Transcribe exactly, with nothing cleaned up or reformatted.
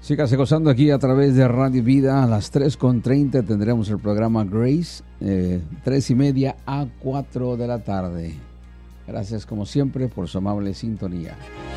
Sígase gozando aquí a través de Radio Vida. A las tres con treinta tendremos el programa Grace, eh, tres y media a cuatro de la tarde. Gracias como siempre por su amable sintonía.